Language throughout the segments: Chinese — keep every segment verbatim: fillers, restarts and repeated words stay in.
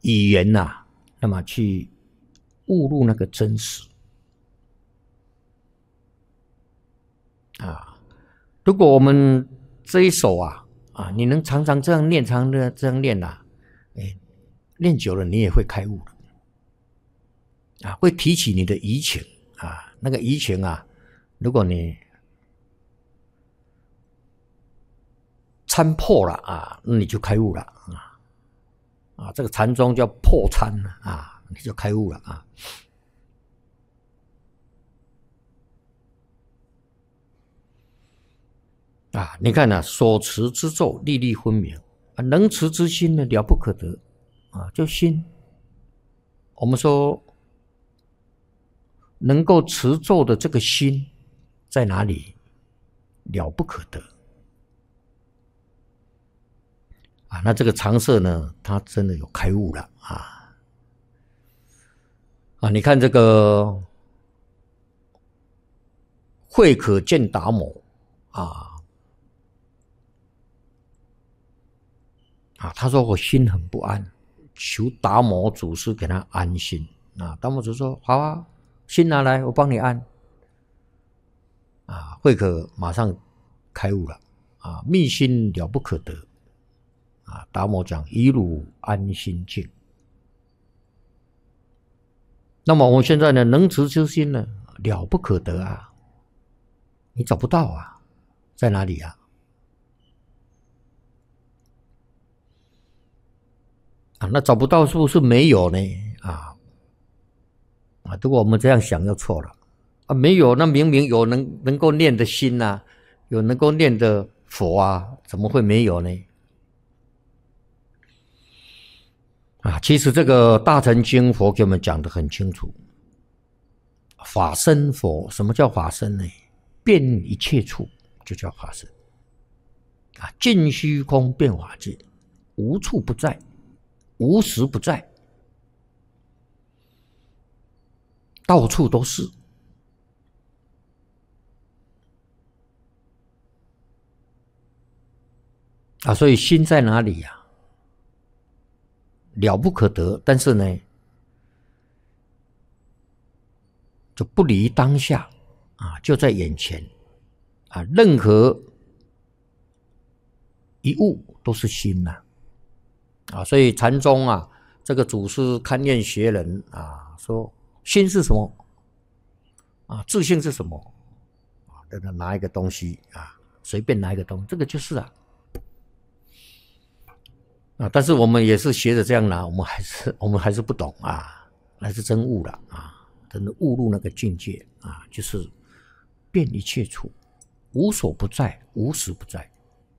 语言呐、啊，那么去误入那个真实啊。如果我们这一手啊啊，你能常常这样念，常常这样念呐、啊，哎，练久了你也会开悟了啊，会提起你的疑情啊，那个疑情啊，如果你参破了啊，那你就开悟了啊啊，这个禅宗叫破参啊，你就开悟了啊。啊，你看啊，所持之咒粒粒分明啊，能持之心呢了不可得啊，就心。我们说能够持咒的这个心在哪里？了不可得啊！那这个常舍呢，他真的有开悟了啊啊！你看这个慧可见达摩啊。啊，他说我心很不安，求达摩祖师给他安心。啊，达摩祖师说好啊，心拿来，我帮你安。啊，慧可马上开悟了。啊，密心了不可得。啊，达摩讲以汝安心境。那么我们现在呢，能持之心呢，了不可得啊，你找不到啊，在哪里啊？啊，那找不到是不是没有呢？啊啊，如果我们这样想就错了啊，没有，那明明有能能够念的心啊，有能够念的佛啊，怎么会没有呢？啊，其实这个大乘经佛给我们讲得很清楚，法身佛，什么叫法身呢？遍一切处就叫法身啊，尽虚空遍法界，无处不在。无时不在，到处都是啊！所以心在哪里呀、啊？了不可得，但是呢，就不离当下啊，就在眼前啊，任何一物都是心呐、啊。啊，所以禅宗啊，这个祖师勘验学人啊，说心是什么？啊，自性是什么？啊，拿一个东西啊，随便拿一个东西，这个就是啊。啊，但是我们也是学着这样拿，我们还是我们还是不懂啊，还是真悟了啊，真的悟入那个境界啊，就是遍一切处，无所不在，无时不在。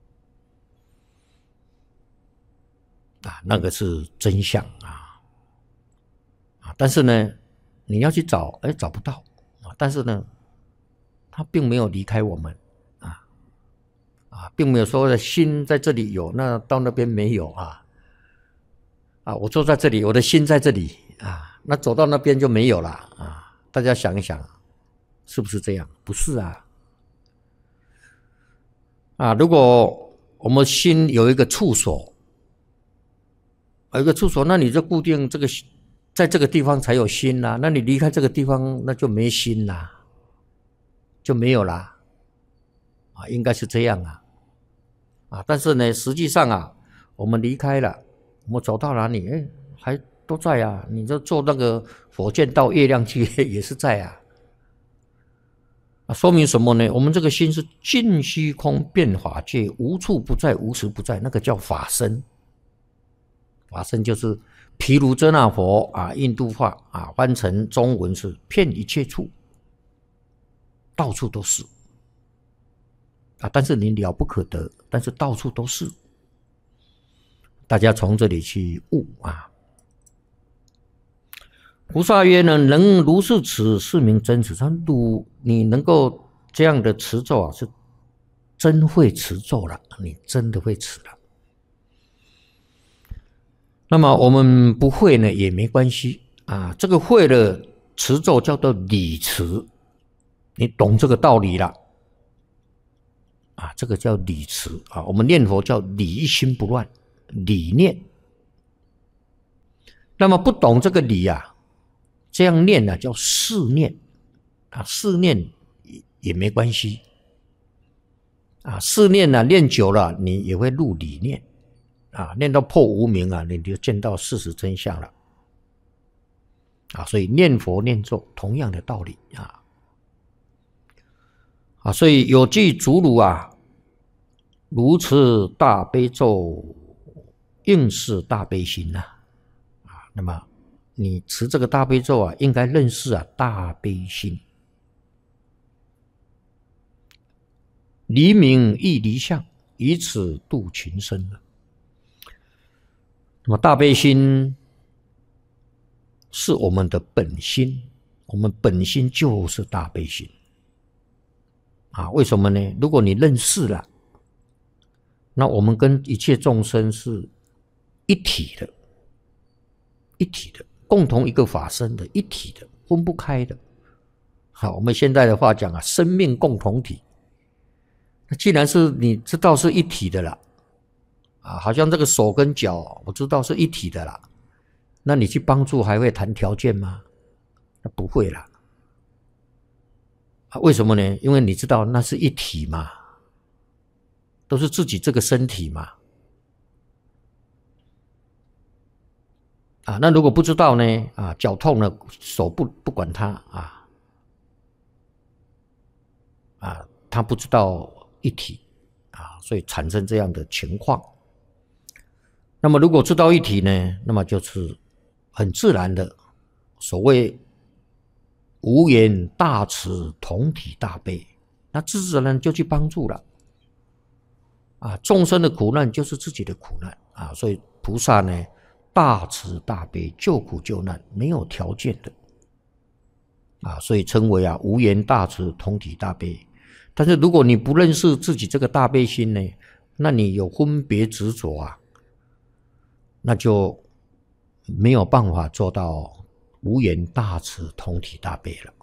啊，那个是真相啊！啊，但是呢，你要去找，哎，找不到啊。但是呢，他并没有离开我们啊啊，并没有说的心在这里有，那到那边没有啊啊！我坐在这里，我的心在这里啊，那走到那边就没有了啊！大家想一想，是不是这样？不是啊！啊，如果我们心有一个处所。有一个处所，那你就固定这个，在这个地方才有心啦、啊。那你离开这个地方，那就没心啦，就没有啦。啊，应该是这样啊。啊，但是呢，实际上啊，我们离开了，我们走到哪里，哎，还都在啊。你就坐那个火箭到月亮去，也是在啊。啊，说明什么呢？我们这个心是尽虚空遍法界，无处不在，无时不在，那个叫法身。法身就是毗卢遮那佛啊，印度话啊，翻成中文是遍一切处，到处都是啊。但是你了不可得，但是到处都是。大家从这里去悟啊。菩萨曰呢，能如是持，是名真持。他如你能够这样的持咒啊，是真会持咒了，你真的会持了。那么我们不会呢也没关系啊，这个会的持咒叫做理持，你懂这个道理了啊，这个叫理持啊。我们念佛叫理一心不乱，理念那么不懂这个理啊，这样念呢、啊、叫试念啊，试念也没关系啊，试念呢、啊、念久了你也会入理念啊，念到破无明啊，你就见到事实真相了啊，所以念佛念咒同样的道理啊啊，所以有句祖鲁啊，如持大悲咒，应是大悲心呐、啊。啊，那么你持这个大悲咒啊，应该认识啊大悲心。离名亦离相，以此度群生。那么大悲心是我们的本心，我们本心就是大悲心啊。为什么呢？如果你认识了，那我们跟一切众生是一体的，一体的，共同一个法身的，一体的，分不开的。好，我们现在的话讲啊，生命共同体。那既然是你知道是一体的了，啊，好像这个手跟脚，我知道是一体的啦，那你去帮助还会谈条件吗？那不会啦。啊，为什么呢？因为你知道那是一体嘛，都是自己这个身体嘛。啊，那如果不知道呢？啊，脚痛了，手不不管它啊，啊，他不知道一体啊，所以产生这样的情况。那么如果知道一体呢，那么就是很自然的，所谓无言大慈同体大悲，那自自然然就去帮助了。啊，众生的苦难就是自己的苦难啊，所以菩萨呢，大慈大悲，救苦救难，没有条件的啊，所以称为啊无言大慈同体大悲。但是如果你不认识自己这个大悲心呢，那你有分别执着啊，那就没有办法做到无言大慈同体大悲了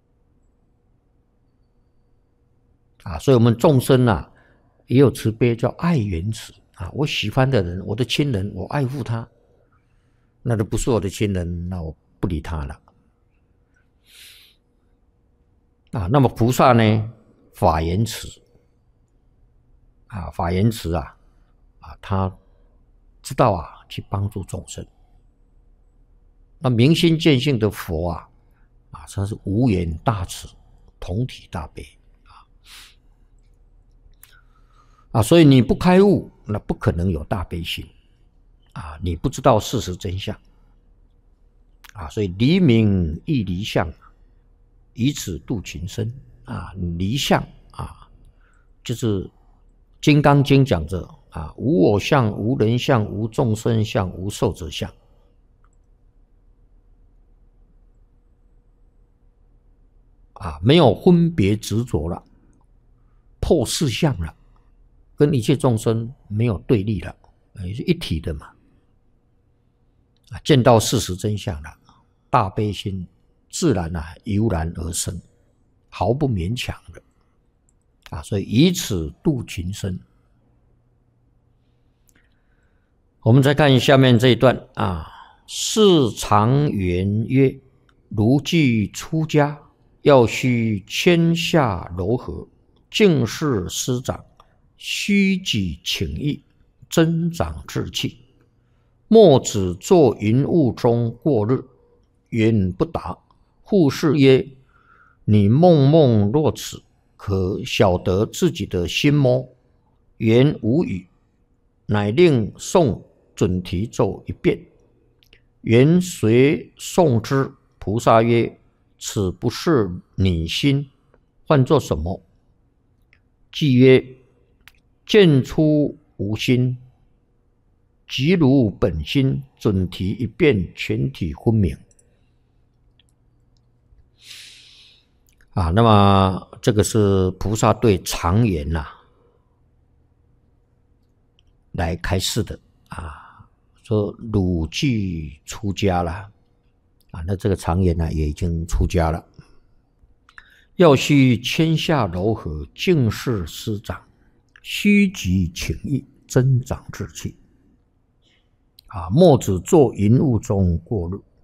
啊。所以我们众生啊，也有慈悲，叫爱缘慈啊。我喜欢的人，我的亲人，我爱护他，那都不是我的亲人，那我不理他了啊。那么菩萨呢，法缘慈啊，法缘慈啊，啊，他知道啊，去帮助众生。那明心见性的佛啊，啊，他是无言大慈，同体大悲啊，啊，所以你不开悟，那不可能有大悲心啊，你不知道事实真相啊，所以离名亦离相，以此度群生啊，离相啊，就是《金刚经》讲着啊，无我相，无人相，无众生相，无寿者相。啊，没有分别执着了，破四相了，跟一切众生没有对立了，也是一体的嘛。啊，见到事实真相了，大悲心自然啊油然而生，毫不勉强的啊，所以以此度群生。我们再看下面这一段啊，是常言曰：如具出家，要须谦下柔和，敬事师长，虚己请意，增长志气。莫只坐云雾中过日，言不达。护士曰：你梦梦若此，可晓得自己的心魔。言无语，乃令诵准提咒一遍。言随诵之。菩萨曰：此不是你心，唤作什么？即曰：见出无心，即如本心。准提一遍，全体分明。啊，那么这个是菩萨对常言呐、啊、来开示的啊，说汝具出家了啊，那这个常言呢也已经出家了。要须谦下柔和，敬事师长，虚己请意，增长志气。 啊，墨子坐云雾中过日。